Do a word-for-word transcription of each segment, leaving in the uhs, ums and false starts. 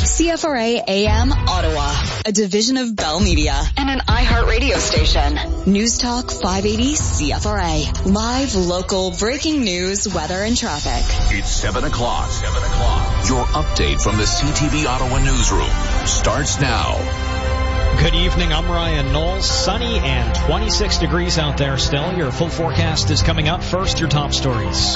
C F R A A M Ottawa, a division of Bell Media and an iHeart radio station. News Talk five eighty C F R A. Live, local, breaking news, weather, and traffic. It's seven o'clock. seven o'clock. Your update from the C T V Ottawa newsroom starts now. Good evening, I'm Ryan Knowles. Sunny and twenty-six degrees out there still. Your full forecast is coming up. First, your top stories.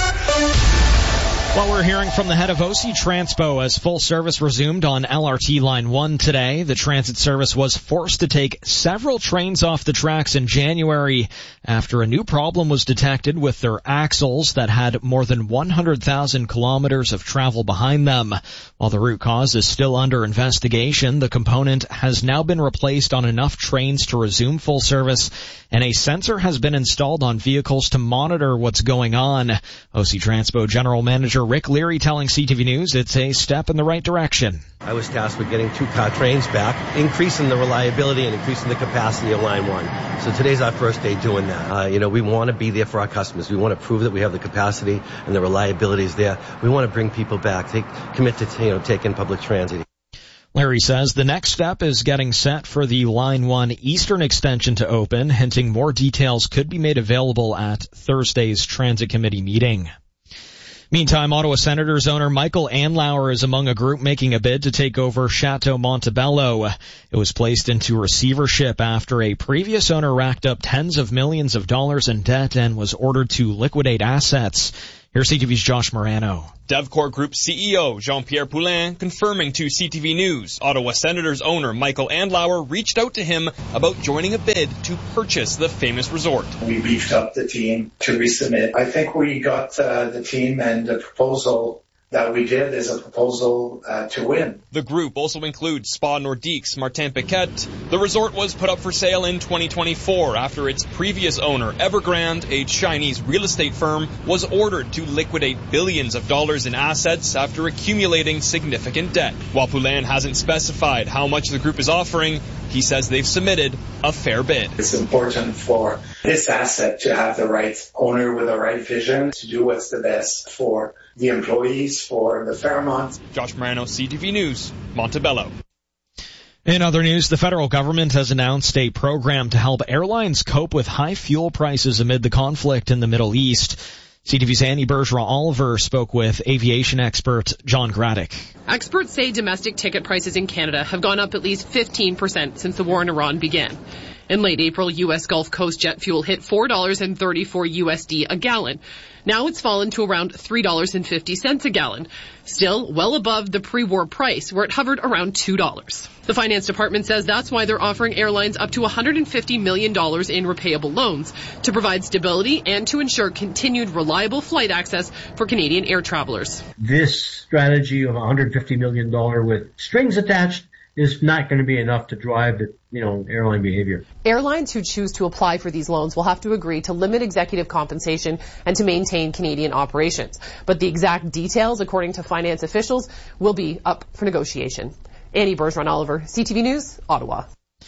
Well, we're hearing from the head of O C Transpo as full service resumed on L R T Line one today. The transit service was forced to take several trains off the tracks in January after a new problem was detected with their axles that had more than one hundred thousand kilometers of travel behind them. While the root cause is still under investigation, the component has now been replaced on enough trains to resume full service, and a sensor has been installed on vehicles to monitor what's going on. O C Transpo General Manager Rick Leary telling C T V News it's a step in the right direction. I was tasked with getting two car trains back, increasing the reliability and increasing the capacity of Line one. So today's our first day doing that. Uh, you know, we want to be there for our customers. We want to prove that we have the capacity and the reliability is there. We want to bring people back. They commit to, you know, taking public transit. Larry says the next step is getting set for the Line one Eastern extension to open, hinting more details could be made available at Thursday's Transit Committee meeting. Meantime, Ottawa Senators owner Michael Andlauer is among a group making a bid to take over Chateau Montebello. It was placed into receivership after a previous owner racked up tens of millions of dollars in debt and was ordered to liquidate assets. Here's C T V's Josh Morano. DevCore Group C E O Jean-Pierre Poulin confirming to C T V News Ottawa Senators owner Michael Andlauer reached out to him about joining a bid to purchase the famous resort. We beefed up the team to resubmit. I think we got uh, the team and the proposal that we did is a proposal uh, to win. The group also includes Spa Nordique's Martin Piquet. The resort was put up for sale in twenty twenty-four after its previous owner, Evergrande, a Chinese real estate firm, was ordered to liquidate billions of dollars in assets after accumulating significant debt. While Poulin hasn't specified how much the group is offering, he says they've submitted a fair bid. It's important for this asset to have the right owner with the right vision to do what's the best for the employees, for the Fairmont. Josh Morano, C T V News, Montebello. In other news, the federal government has announced a program to help airlines cope with high fuel prices amid the conflict in the Middle East. C T V's Annie Bergeron-Oliver spoke with aviation expert John Graddick. Experts say domestic ticket prices in Canada have gone up at least fifteen percent since the war in Iran began. In late April, U S Gulf Coast jet fuel hit four dollars and thirty-four U S D a gallon. Now it's fallen to around three dollars and fifty cents a gallon, still well above the pre-war price where it hovered around two dollars. The Finance Department says that's why they're offering airlines up to one hundred fifty million dollars in repayable loans to provide stability and to ensure continued reliable flight access for Canadian air travelers. This strategy of one hundred fifty million dollars with strings attached is not going to be enough to drive the, you know, airline behavior. Airlines who choose to apply for these loans will have to agree to limit executive compensation and to maintain Canadian operations. But the exact details, according to finance officials, will be up for negotiation. Annie Bergeron-Oliver, C T V News, Ottawa.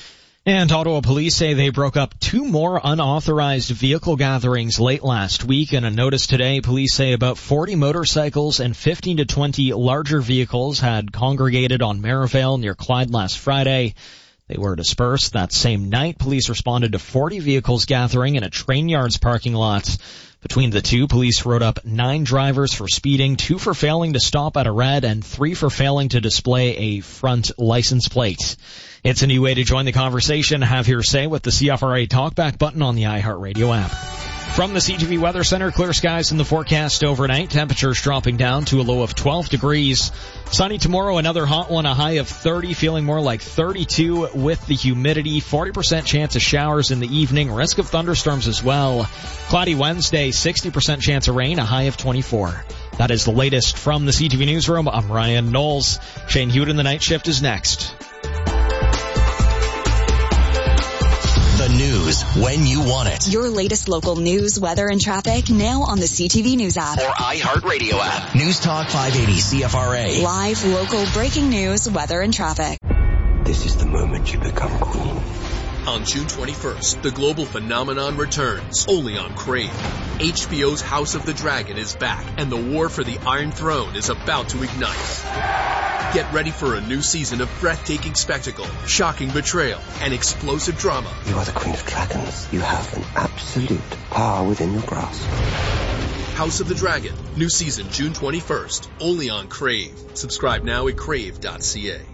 And Ottawa police say they broke up two more unauthorized vehicle gatherings late last week. In a notice today, police say about forty motorcycles and fifteen to twenty larger vehicles had congregated on Merivale near Clyde last Friday. They were dispersed that same night. Police responded to forty vehicles gathering in a train yard's parking lot. Between the two, police wrote up nine drivers for speeding, two for failing to stop at a red, and three for failing to display a front license plate. It's a new way to join the conversation. Have your say with the C F R A Talkback button on the iHeartRadio app. From the C T V Weather Center, clear skies in the forecast overnight. Temperatures dropping down to a low of twelve degrees. Sunny tomorrow, another hot one, a high of thirty, feeling more like thirty-two with the humidity. forty percent chance of showers in the evening, risk of thunderstorms as well. Cloudy Wednesday, sixty percent chance of rain, a high of twenty-four. That is the latest from the C T V Newsroom. I'm Ryan Knowles. Shane Hewitt in the night shift is next. The news when you want it. Your latest local news, weather, and traffic now on the C T V News app. Or iHeartRadio app. News Talk five eighty C F R A. Live, local, breaking news, weather, and traffic. This is the moment you become queen. On June twenty-first, the global phenomenon returns, only on Crave. H B O's House of the Dragon is back, and the war for the Iron Throne is about to ignite. Get ready for a new season of breathtaking spectacle, shocking betrayal, and explosive drama. You are the Queen of Dragons. You have an absolute power within your grasp. House of the Dragon. New season June twenty-first. Only on Crave. Subscribe now at crave dot c a.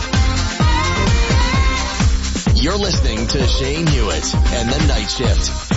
You're listening to Shane Hewitt and the Night Shift.